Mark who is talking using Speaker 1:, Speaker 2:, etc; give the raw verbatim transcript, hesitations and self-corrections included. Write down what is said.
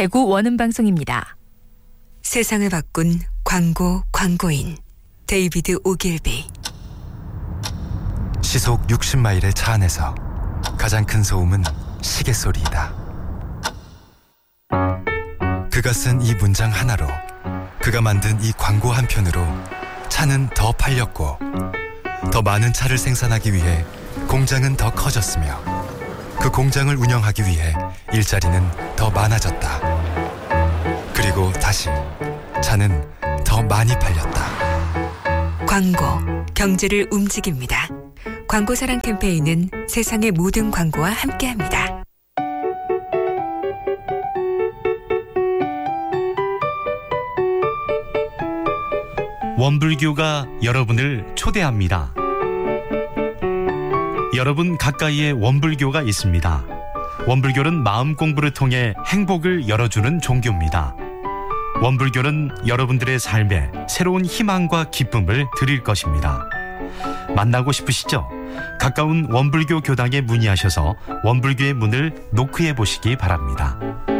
Speaker 1: 대구 원음방송입니다.
Speaker 2: 세상을 바꾼 광고 광고인 데이비드 오길비.
Speaker 3: 시속 육십 마일의 차 안에서 가장 큰 소음은 시계 소리이다. 그가 쓴 이 문장 하나로, 그가 만든 이 광고 한 편으로 차는 더 팔렸고, 더 많은 차를 생산하기 위해 공장은 더 커졌으며, 그 공장을 운영하기 위해 일자리는 더 많아졌다. 그리고 다시 차는 더 많이 팔렸다.
Speaker 2: 광고, 경제를 움직입니다. 광고 사랑 캠페인은 세상의 모든 광고와 함께합니다.
Speaker 4: 원불교가 여러분을 초대합니다. 여러분 가까이에 원불교가 있습니다. 원불교는 마음 공부를 통해 행복을 열어주는 종교입니다. 원불교는 여러분들의 삶에 새로운 희망과 기쁨을 드릴 것입니다. 만나고 싶으시죠? 가까운 원불교 교당에 문의하셔서 원불교의 문을 노크해 보시기 바랍니다.